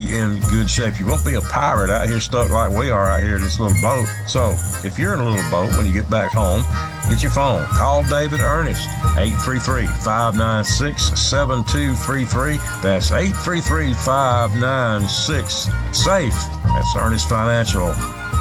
in good shape. You won't be a pirate out here stuck like we are out here in this little boat. So if you're in a little boat when you get back home, get your phone. Call David Ernest, 833-596-7233. That's 833-596-SAFE. That's Ernest Financial,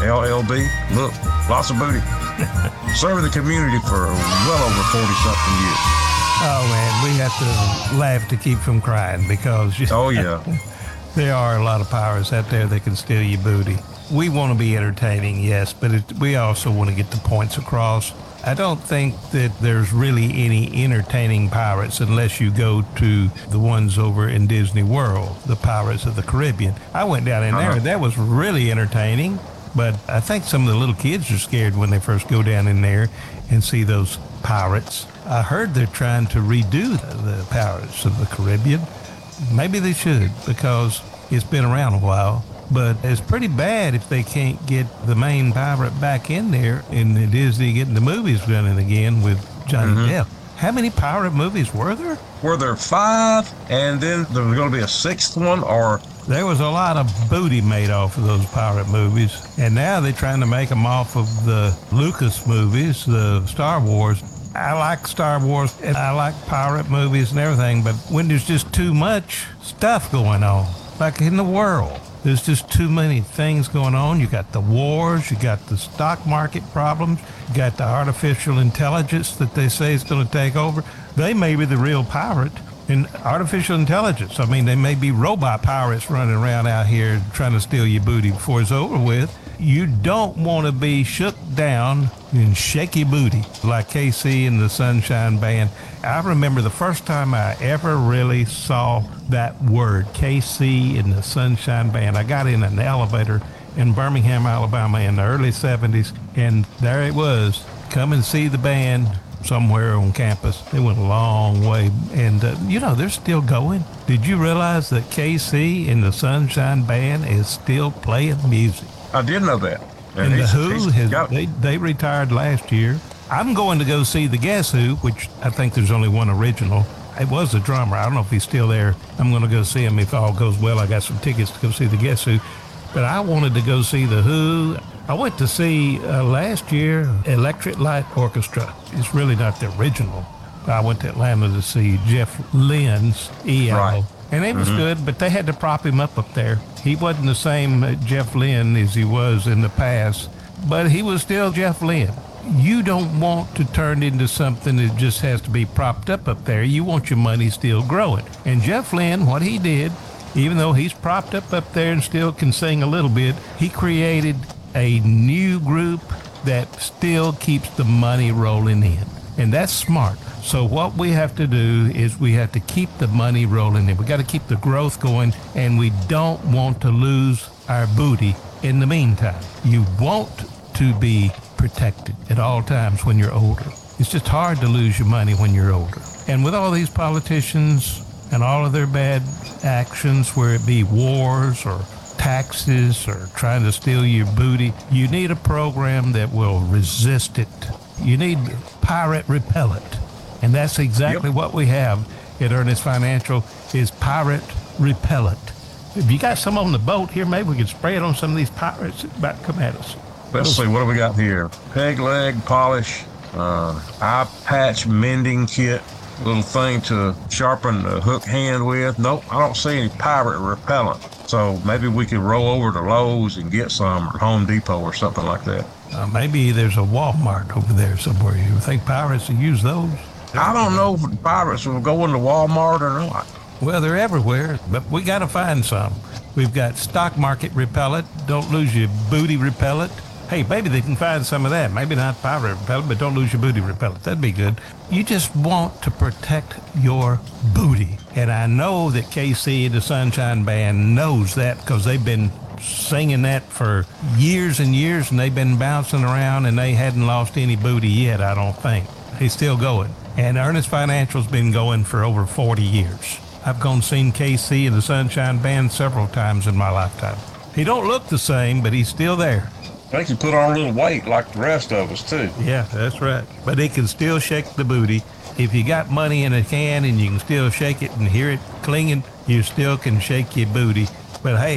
LLB. Look, lots of booty. Serving the community for well over 40-something years. Oh, man, we have to laugh to keep from crying because Oh, yeah. there are a lot of pirates out there that can steal your booty. We want to be entertaining, yes, but we also want to get the points across. I don't think that there's really any entertaining pirates unless you go to the ones over in Disney World, the Pirates of the Caribbean. I went down in there, and that was really entertaining, but I think some of the little kids are scared when they first go down in there and see those pirates. I heard they're trying to redo the Pirates of the Caribbean. Maybe they should because it's been around a while. But it's pretty bad if they can't get the main pirate back in there and Disney getting the movies running again with Johnny Depp. How many pirate movies were there? Were there 5 and then there was going to be a 6th one or... There was a lot of booty made off of those pirate movies. And now they're trying to make them off of the Lucas movies, the Star Wars. I like Star Wars and I like pirate movies and everything, but when there's just too much stuff going on, like in the world, there's just too many things going on. You got the wars, you got the stock market problems, you got the artificial intelligence that they say is going to take over. They may be the real pirate in artificial intelligence. I mean, they may be robot pirates running around out here trying to steal your booty before it's over with. You don't want to be shook down and shaky booty like KC and the Sunshine Band. I remember the first time I ever really saw that word, KC and the Sunshine Band. I got in an elevator in Birmingham, Alabama in the early 70s, and there it was. Come and see the band somewhere on campus. They went a long way, and they're still going. Did you realize that KC and the Sunshine Band is still playing music? I did know that. And the Who, they retired last year. I'm going to go see the Guess Who, which I think there's only one original. It was the drummer. I don't know if he's still there. I'm going to go see him if all goes well. I got some tickets to go see the Guess Who. But I wanted to go see the Who. I went to see last year Electric Light Orchestra. It's really not the original. I went to Atlanta to see Jeff Lynne's EO. Right. And it was good, but they had to prop him up there. He wasn't the same Jeff Lynne as he was in the past, but he was still Jeff Lynne. You don't want to turn into something that just has to be propped up there. You want your money still growing. And Jeff Lynne, what he did, even though he's propped up there and still can sing a little bit, he created a new group that still keeps the money rolling in. And that's smart. So what we have to do is we have to keep the money rolling in. We got to keep the growth going, and we don't want to lose our booty in the meantime. You want to be protected at all times when you're older. It's just hard to lose your money when you're older. And with all these politicians and all of their bad actions, where it be wars or taxes or trying to steal your booty, you need a program that will resist it. You need pirate repellent. And that's exactly what we have at Ernest Financial is pirate repellent. If you got some on the boat here, maybe we could spray it on some of these pirates that about to come at us. Let's see, what do we got here? Peg leg polish, eye patch mending kit, little thing to sharpen the hook hand with. Nope, I don't see any pirate repellent. So maybe we could roll over to Lowe's and get some, or Home Depot or something like that. Maybe there's a Walmart over there somewhere. You think pirates will use those? I don't know if pirates will go into Walmart or not. Well, they're everywhere, but we got to find some. We've got stock market repellent. Don't lose your booty repellent. Hey, maybe they can find some of that. Maybe not pirate repellent, but don't lose your booty repellent. That'd be good. You just want to protect your booty. And I know that KC and the Sunshine Band knows that because they've been singing that for years and years, and they've been bouncing around, and they hadn't lost any booty yet, I don't think. They're still going. And Ernest Financial's been going for over 40 years. I've gone seen KC and the Sunshine Band several times in my lifetime. He don't look the same, but he's still there. They can put on a little weight like the rest of us, too. Yeah, that's right. But he can still shake the booty. If you got money in a can and you can still shake it and hear it clinging, you still can shake your booty. But hey,